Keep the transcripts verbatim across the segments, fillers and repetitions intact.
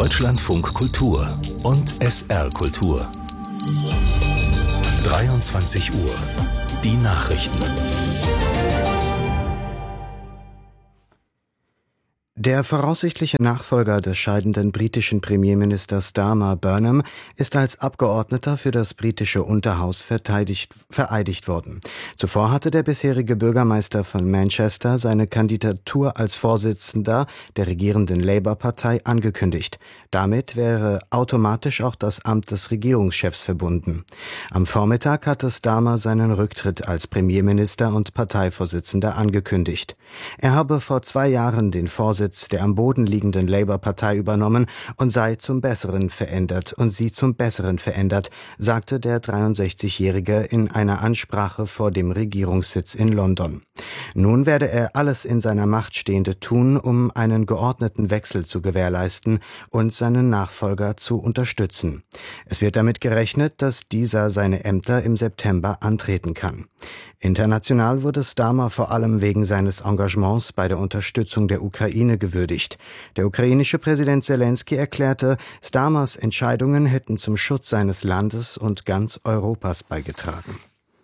Deutschlandfunk Kultur und S R Kultur. dreiundzwanzig Uhr. Die Nachrichten. Der voraussichtliche Nachfolger des scheidenden britischen Premierministers Dermot Burnham ist als Abgeordneter für das britische Unterhaus verteidigt, vereidigt worden. Zuvor hatte der bisherige Bürgermeister von Manchester seine Kandidatur als Vorsitzender der regierenden Labour-Partei angekündigt. Damit wäre automatisch auch das Amt des Regierungschefs verbunden. Am Vormittag hatte Starmer seinen Rücktritt als Premierminister und Parteivorsitzender angekündigt. Er habe vor zwei Jahren den Vorsitz der am Boden liegenden Labour-Partei übernommen und sei zum Besseren verändert und sie zum Besseren verändert, sagte der dreiundsechzigjährige in einer Ansprache vor dem Regierungssitz in London. Nun werde er alles in seiner Macht Stehende tun, um einen geordneten Wechsel zu gewährleisten und seinen Nachfolger zu unterstützen. Es wird damit gerechnet, dass dieser seine Ämter im September antreten kann. International wurde Starmer vor allem wegen seines Engagements bei der Unterstützung der Ukraine gewürdigt. Der ukrainische Präsident Selenskyj erklärte, Starmers Entscheidungen hätten zum Schutz seines Landes und ganz Europas beigetragen.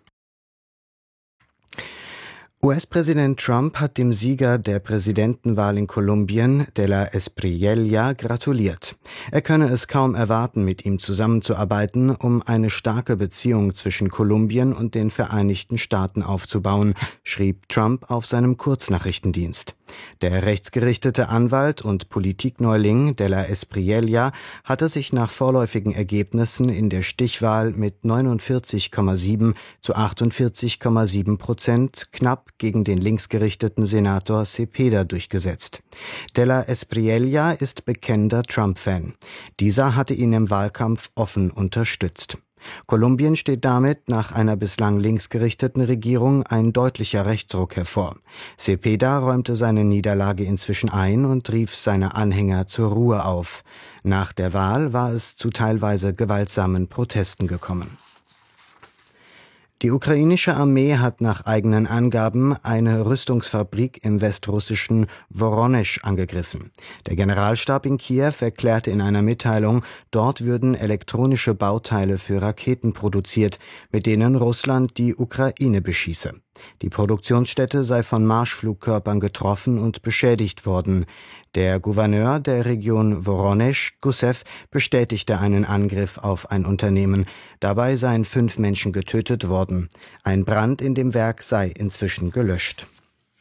U S-Präsident Trump hat dem Sieger der Präsidentenwahl in Kolumbien, de la Espriella, gratuliert. Er könne es kaum erwarten, mit ihm zusammenzuarbeiten, um eine starke Beziehung zwischen Kolumbien und den Vereinigten Staaten aufzubauen, schrieb Trump auf seinem Kurznachrichtendienst. Der rechtsgerichtete Anwalt und Politikneuling de la Espriella hatte sich nach vorläufigen Ergebnissen in der Stichwahl mit neunundvierzig Komma sieben zu achtundvierzig Komma sieben Prozent knapp gegen den linksgerichteten Senator Cepeda durchgesetzt. De la Espriella ist bekennender Trump-Fan. Dieser hatte ihn im Wahlkampf offen unterstützt. Kolumbien steht damit nach einer bislang linksgerichteten Regierung ein deutlicher Rechtsruck hervor. Cepeda räumte seine Niederlage inzwischen ein und rief seine Anhänger zur Ruhe auf. Nach der Wahl war es zu teilweise gewaltsamen Protesten gekommen. Die ukrainische Armee hat nach eigenen Angaben eine Rüstungsfabrik im westrussischen Woronesch angegriffen. Der Generalstab in Kiew erklärte in einer Mitteilung, dort würden elektronische Bauteile für Raketen produziert, mit denen Russland die Ukraine beschieße. Die Produktionsstätte sei von Marschflugkörpern getroffen und beschädigt worden. Der Gouverneur der Region Woronesch, Gusev, bestätigte einen Angriff auf ein Unternehmen. Dabei seien fünf Menschen getötet worden. Ein Brand in dem Werk sei inzwischen gelöscht.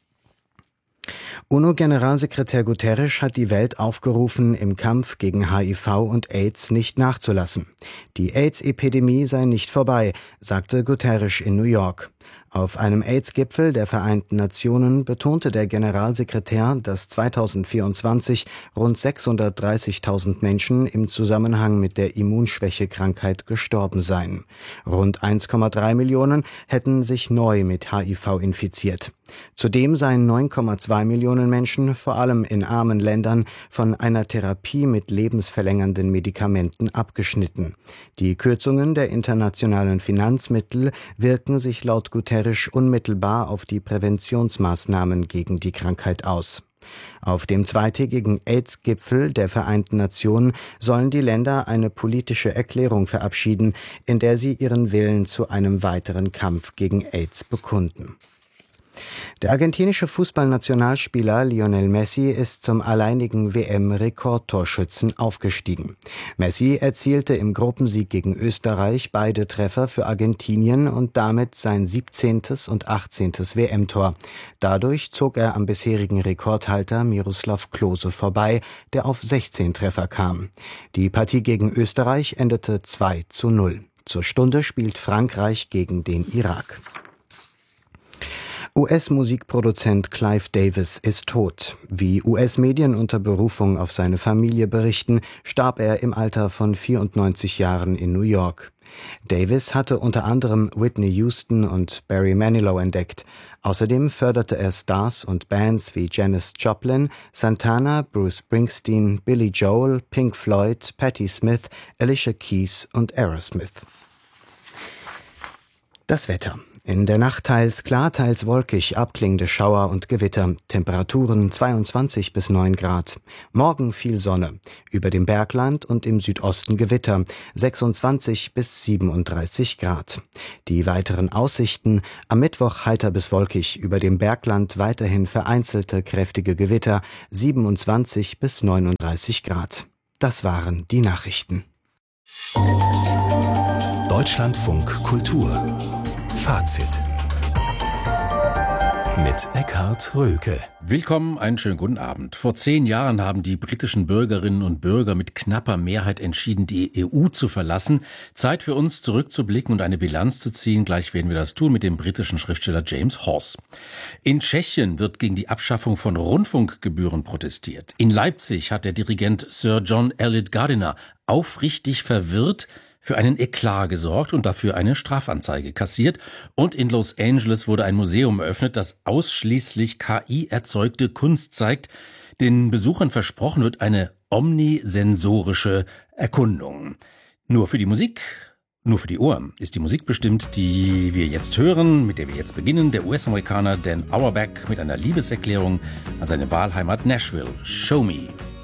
UNO-Generalsekretär Guterres hat die Welt aufgerufen, im Kampf gegen H I V und AIDS nicht nachzulassen. Die AIDS-Epidemie sei nicht vorbei, sagte Guterres in New York. Auf einem AIDS-Gipfel der Vereinten Nationen betonte der Generalsekretär, dass zweitausendvierundzwanzig rund sechshundertdreißigtausend Menschen im Zusammenhang mit der Immunschwächekrankheit gestorben seien. Rund eins Komma drei Millionen hätten sich neu mit H I V infiziert. Zudem seien neun Komma zwei Millionen Menschen, vor allem in armen Ländern, von einer Therapie mit lebensverlängernden Medikamenten abgeschnitten. Die Kürzungen der internationalen Finanzmittel wirken sich laut Guterres unmittelbar auf die Präventionsmaßnahmen gegen die Krankheit aus. Auf dem zweitägigen AIDS-Gipfel der Vereinten Nationen sollen die Länder eine politische Erklärung verabschieden, in der sie ihren Willen zu einem weiteren Kampf gegen AIDS bekunden. Der argentinische Fußballnationalspieler Lionel Messi ist zum alleinigen W M-Rekordtorschützen aufgestiegen. Messi erzielte im Gruppensieg gegen Österreich beide Treffer für Argentinien und damit sein siebzehntes und achtzehntes W M-Tor. Dadurch zog er am bisherigen Rekordhalter Miroslav Klose vorbei, der auf sechzehn Treffer kam. Die Partie gegen Österreich endete zwei zu null. Zur Stunde spielt Frankreich gegen den Irak. U S-Musikproduzent Clive Davis ist tot. Wie U S-Medien unter Berufung auf seine Familie berichten, starb er im Alter von vierundneunzig Jahren in New York. Davis hatte unter anderem Whitney Houston und Barry Manilow entdeckt. Außerdem förderte er Stars und Bands wie Janis Joplin, Santana, Bruce Springsteen, Billy Joel, Pink Floyd, Patti Smith, Alicia Keys und Aerosmith. Das Wetter. In der Nacht teils klar, teils wolkig, abklingende Schauer und Gewitter. Temperaturen zweiundzwanzig bis neun Grad. Morgen viel Sonne. Über dem Bergland und im Südosten Gewitter. sechsundzwanzig bis siebenunddreißig Grad. Die weiteren Aussichten: am Mittwoch heiter bis wolkig. Über dem Bergland weiterhin vereinzelte kräftige Gewitter. siebenundzwanzig bis neununddreißig Grad. Das waren die Nachrichten. Deutschlandfunk Kultur Fazit mit Eckhard Röhlke. Willkommen, einen schönen guten Abend. Vor zehn Jahren haben die britischen Bürgerinnen und Bürger mit knapper Mehrheit entschieden, die E U zu verlassen. Zeit für uns, zurückzublicken und eine Bilanz zu ziehen. Gleich werden wir das tun mit dem britischen Schriftsteller James Hawes. In Tschechien wird gegen die Abschaffung von Rundfunkgebühren protestiert. In Leipzig hat der Dirigent Sir John Eliot Gardiner aufrichtig verwirrt für einen Eklat gesorgt und dafür eine Strafanzeige kassiert. Und in Los Angeles wurde ein Museum eröffnet, das ausschließlich K I-erzeugte Kunst zeigt. Den Besuchern versprochen wird eine omnisensorische Erkundung. Nur für die Musik, nur für die Ohren ist die Musik bestimmt, die wir jetzt hören, mit der wir jetzt beginnen. Der U S-Amerikaner Dan Auerbach mit einer Liebeserklärung an seine Wahlheimat Nashville. Show Me.